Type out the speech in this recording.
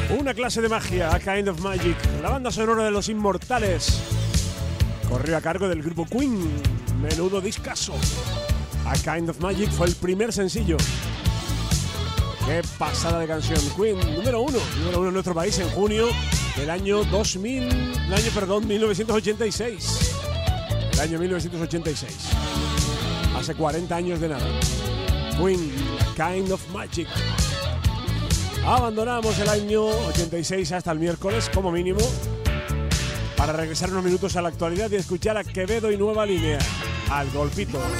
Una clase de magia, A Kind of Magic, la banda sonora de Los Inmortales. Corrió a cargo del grupo Queen, menudo discazo. A Kind of Magic fue el primer sencillo. Qué pasada de canción. Queen, número uno en nuestro país en junio del año 1986. El año 1986. Hace 40 años de nada. Queen, A Kind of Magic. Abandonamos el año 86 hasta el miércoles, como mínimo, para regresar unos minutos a la actualidad y escuchar a Quevedo y Nueva Línea. Al golpito.